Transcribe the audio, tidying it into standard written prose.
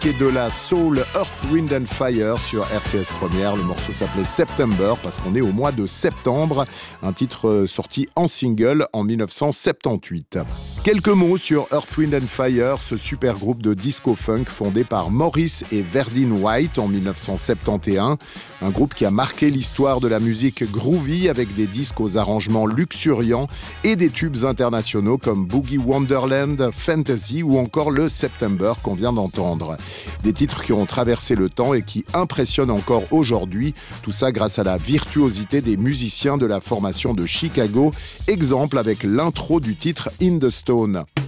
et de la soul Earth, Wind and Fire sur RTS Première. Le morceau s'appelait September parce qu'on est au mois de septembre, un titre sorti en single en 1978. Quelques mots sur Earth, Wind and Fire, ce super groupe de disco-funk fondé par Maurice et Verdine White en 1971. Un groupe qui a marqué l'histoire de la musique groovy avec des disques aux arrangements luxuriants et des tubes internationaux comme Boogie Wonderland, Fantasy ou encore le September qu'on vient d'entendre. Des titres qui ont traversé le temps et qui impressionnent encore aujourd'hui. Tout ça grâce à la virtuosité des musiciens de la formation de Chicago. Exemple avec l'intro du titre In the Stone.